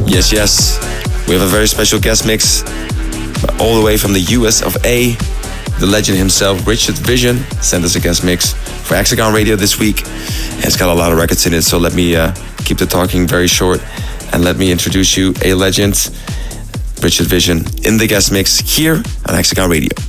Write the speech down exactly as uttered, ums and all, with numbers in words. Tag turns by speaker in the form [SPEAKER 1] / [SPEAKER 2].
[SPEAKER 1] Yes, yes. We have a very special guest mix all the way from the U S of A. The legend himself, Richard Vision, sent us a guest mix for Hexagon Radio this week. And it's got a lot of records in it, so let me uh, keep the talking very short and let me introduce you a legend, Richard Vision, in the guest mix here on Hexagon Radio.